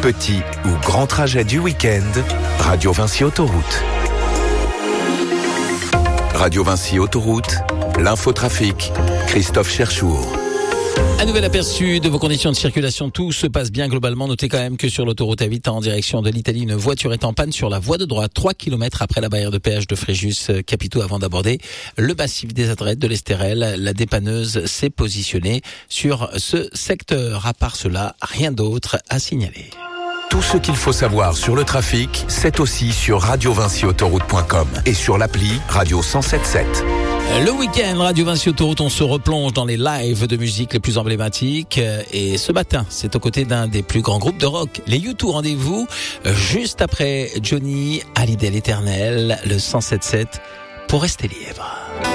petit ou grand trajet du week-end, Radio Vinci Autoroute. Radio Vinci Autoroute, l'infotrafic, Christophe Cherchour. Un nouvel aperçu de vos conditions de circulation. Tout se passe bien globalement. Notez quand même que sur l'autoroute A8 en direction de l'Italie, une voiture est en panne sur la voie de droite, 3 km après la barrière de péage de Fréjus-Capitaux avant d'aborder le massif des Adrettes de l'Estérel. La dépanneuse s'est positionnée sur ce secteur. À part cela, rien d'autre à signaler. Tout ce qu'il faut savoir sur le trafic, c'est aussi sur radiovinciautoroute.com et sur l'appli Radio 107.7. Le week-end, Radio Vinci Autoroute, on se replonge dans les lives de musique les plus emblématiques. Et ce matin, c'est aux côtés d'un des plus grands groupes de rock, les U2. Rendez-vous juste après Johnny Hallyday l'Éternel, le 107.7 pour rester libre.